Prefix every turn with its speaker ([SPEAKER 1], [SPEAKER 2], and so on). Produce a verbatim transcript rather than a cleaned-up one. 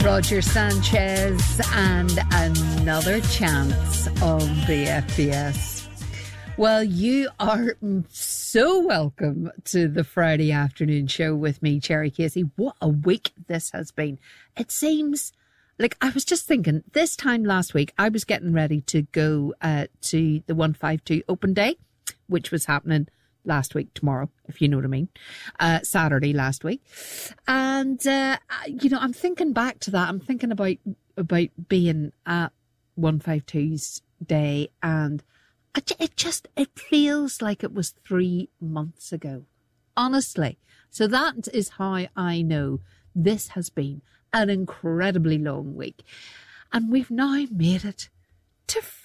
[SPEAKER 1] Roger Sanchez and Another Chance on the F B S. Well, you are so welcome to the Friday afternoon show with me, Cherry Casey. What a week this has been. It seems like I was just thinking this time last week, I was getting ready to go uh, to the one fifty-two Open Day, which was happening last week, tomorrow, if you know what I mean, uh, Saturday last week. And, uh, you know, I'm thinking back to that. I'm thinking about, about being at one fifty-two's day, and I, it just, it feels like it was three months ago. Honestly. So that is how I know this has been an incredibly long week. And we've now made it to